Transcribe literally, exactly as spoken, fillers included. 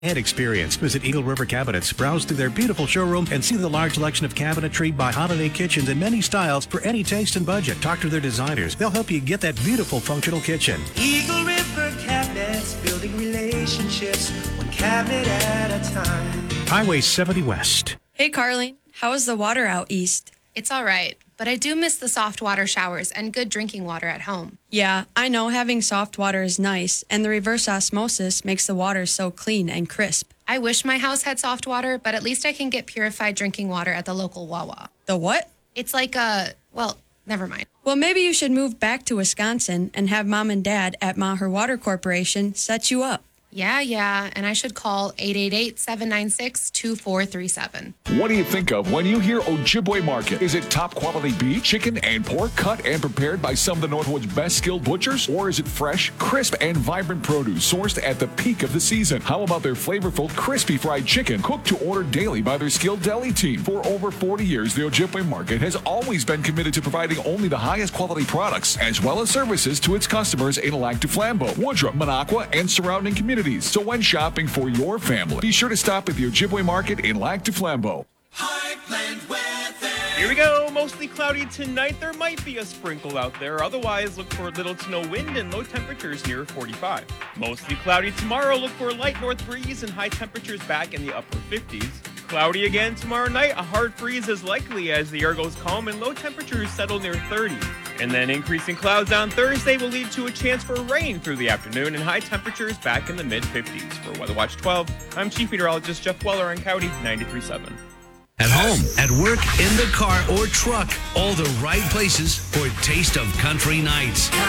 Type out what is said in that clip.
and experience. Visit Eagle River Cabinets. Browse through their beautiful showroom and see the large selection of cabinetry by Holiday Kitchens in many styles for any taste and budget. Talk to their designers. They'll help you get that beautiful functional kitchen. Eagle River Cabinets, building relationships, one cabinet at a time. Highway seventy West. Hey, Carlene. How is the water out east? It's all right, but I do miss the soft water showers and good drinking water at home. Yeah, I know having soft water is nice, and the reverse osmosis makes the water so clean and crisp. I wish my house had soft water, but at least I can get purified drinking water at the local Wawa. The what? It's like a, well, never mind. Well, maybe you should move back to Wisconsin and have Mom and Dad at Maher Water Corporation set you up. Yeah, yeah, and I should call eight eight eight, seven nine six, two four three seven. What do you think of when you hear Ojibwe Market? Is it top quality beef, chicken, and pork cut and prepared by some of the Northwood's best skilled butchers? Or is it fresh, crisp, and vibrant produce sourced at the peak of the season? How about their flavorful, crispy fried chicken cooked to order daily by their skilled deli team? For over forty years, the Ojibwe Market has always been committed to providing only the highest quality products, as well as services to its customers in Lac du Flambeau, Woodruff, Minocqua, and surrounding communities. So when shopping for your family, be sure to stop at the Ojibwe Market in Lac du Flambeau. Heartland weather. Here we go. Mostly cloudy tonight. There might be a sprinkle out there. Otherwise, look for little to no wind and low temperatures near forty-five. Mostly cloudy tomorrow. Look for a light north breeze and high temperatures back in the upper fifties. Cloudy again tomorrow night. A hard freeze is likely as the air goes calm and low temperatures settle near thirty. And then increasing clouds on Thursday will lead to a chance for rain through the afternoon and high temperatures back in the mid fifties. For Weather Watch twelve, I'm Chief Meteorologist Jeff Weller on County ninety-three point seven. At home, at work, in the car, or truck, all the right places for a taste of country nights.